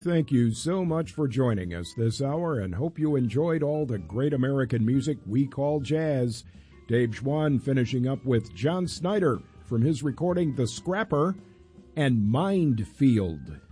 Thank you so much for joining us this hour and hope you enjoyed all the great American music we call jazz. Dave Schwann finishing up with John Snyder from his recording The Scrapper and Mind Field.